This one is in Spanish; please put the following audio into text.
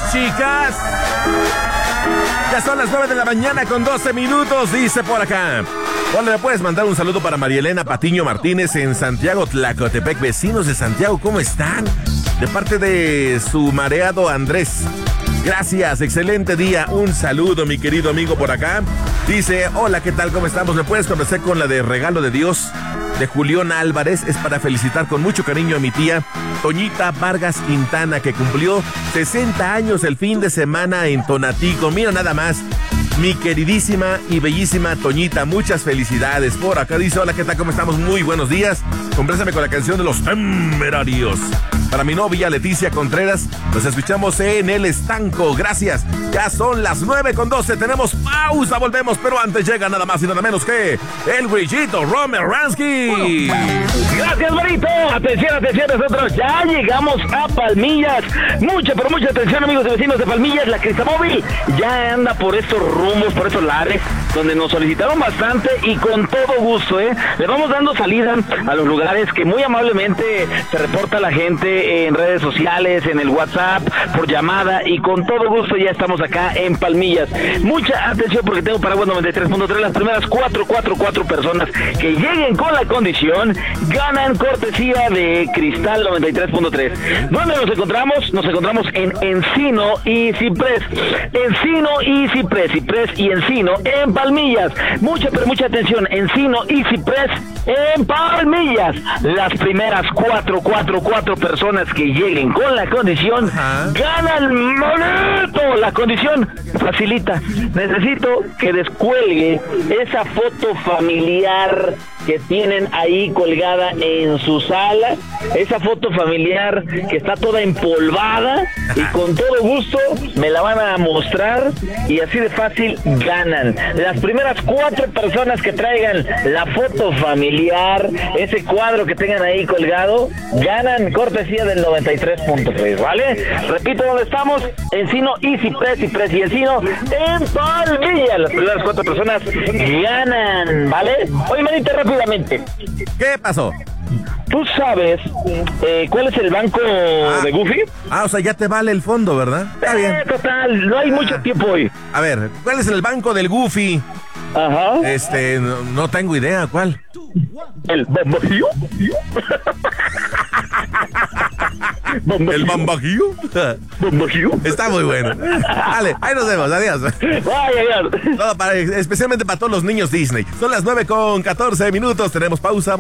chicas. Ya son las 9 de la mañana con 12 minutos, dice por acá. Hola, ¿le puedes mandar un saludo para María Elena Patiño Martínez en Santiago, Tlacotepec? Vecinos de Santiago, ¿cómo están? De parte de su mareado Andrés. Gracias, excelente día. Un saludo, mi querido amigo por acá. Dice, hola, ¿qué tal? ¿Cómo estamos? ¿Me puedes conversar con la de Regalo de Dios? De Julián Álvarez. Es para felicitar con mucho cariño a mi tía Toñita Vargas Quintana, que cumplió 60 años el fin de semana en Tonatico. Mira nada más. Mi queridísima y bellísima Toñita, muchas felicidades. Por acá dice, hola, ¿qué tal? ¿Cómo estamos? Muy buenos días. Complázame con la canción de Los Temerarios. Para mi novia Leticia Contreras, nos escuchamos en El Estanco. Gracias. Ya son las 9:12. Tenemos pausa, volvemos, pero antes llega nada más y nada menos que el Brillito Romeransky. Gracias, Marito. Atención, atención, nosotros ya llegamos a Palmillas. Mucha, pero mucha atención, amigos y vecinos de Palmillas. La Cristamóvil ya anda por estos rumbos, por estos lares, donde nos solicitaron bastante y con todo gusto, le vamos dando salida a los lugares que muy amablemente se reporta la gente en redes sociales, en el WhatsApp, por llamada, y con todo gusto ya estamos acá en Palmillas. Mucha atención porque tengo Paraguas 93.3. Las primeras cuatro personas que lleguen con la condición ganan cortesía de Cristal 93.3. ¿Dónde nos encontramos? Nos encontramos en Encino y Ciprés. Encino y Ciprés, Ciprés y Encino en Palmillas. Mucha, pero mucha atención. Encino y Ciprés en Palmillas. Las primeras cuatro personas que lleguen con la condición ganan boleto. La condición facilita. Necesito que descuelgue esa foto familiar que tienen ahí colgada en su sala, esa foto familiar que está toda empolvada, y con todo gusto me la van a mostrar y así de fácil ganan. Las primeras 4 personas que traigan la foto familiar, ese cuadro que tengan ahí colgado, ganan cortesía del 93.3, ¿vale? Repito, ¿dónde estamos? Encino y Ciprés, Ciprés y Encino en Palmillas. Las primeras 4 personas ganan, ¿vale? Oye, manita, rápidamente. ¿Qué pasó? ¿Tú sabes cuál es el banco de Goofy? O sea, ya te vale el fondo, ¿verdad? Está bien. Total, no hay mucho tiempo hoy. A ver, ¿cuál es el banco del Goofy? Ajá. No tengo idea, ¿cuál? ¿El Bambajío? ¿El Bambajío? ¿Bambajío? Está muy bueno. Vale, ahí nos vemos, adiós. Vaya. Especialmente para todos los niños Disney. Son las 9:14 minutos, tenemos pausa.